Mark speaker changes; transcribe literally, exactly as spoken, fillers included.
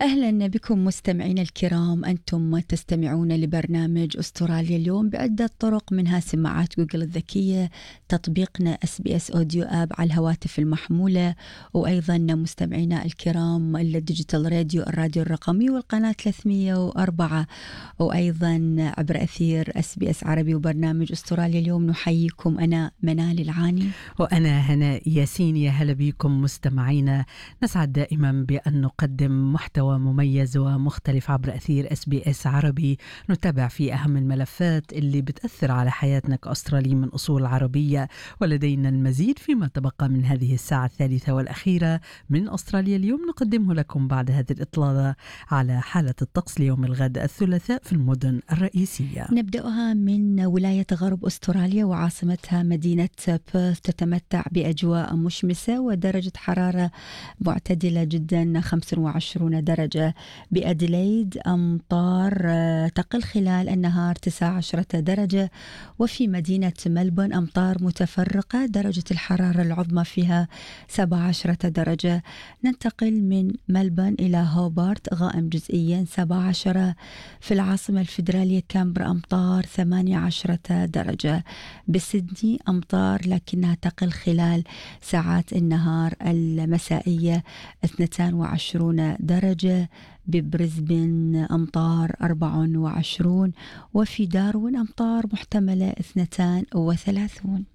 Speaker 1: أهلا بكم مستمعين الكرام، أنتم تستمعون لبرنامج أستراليا اليوم بعدة طرق، منها سماعات جوجل الذكية، تطبيقنا اس بي اس اوديو اب على الهواتف المحمولة، وأيضا مستمعينا الكرام الديجيتال راديو الراديو الرقمي والقناة ثلاثمية وأربعة، وأيضا عبر أثير اس بي اس عربي وبرنامج أستراليا اليوم. نحييكم، أنا منال العاني
Speaker 2: وأنا هناء ياسين. يا هلا بكم مستمعينا، نسعد دائما بأن نقدم محتوى مميز ومختلف عبر أثير اس بي اس عربي، نتابع في أهم الملفات اللي بتأثر على حياتنا كأسترالي من أصول عربية. ولدينا المزيد فيما تبقى من هذه الساعة الثالثة والأخيرة من أستراليا اليوم، نقدمه لكم بعد هذه الإطلالة على حالة الطقس ليوم الغد الثلاثاء في المدن الرئيسية.
Speaker 1: نبدأها من ولاية غرب أستراليا وعاصمتها مدينة بيرث، تتمتع بأجواء مشمسة ودرجة حرارة معتدلة جدا خمسة وعشرين درجة. بأديلايد أمطار تقل خلال النهار تسعة عشر درجة، وفي مدينة ملبون أمطار متفرقة درجة الحرارة العظمى فيها سبعة عشر درجة. ننتقل من ملبون إلى هوبارت، غائم جزئيا سبعة عشر. في العاصمة الفيدرالية كامبرا أمطار ثمانية عشر درجة. بسيدني أمطار لكنها تقل خلال ساعات النهار المسائية اثنتين وعشرين درجة. ببريسبن أمطار أربعة وعشرين، وفي داروين أمطار محتملة اثنتين وثلاثين.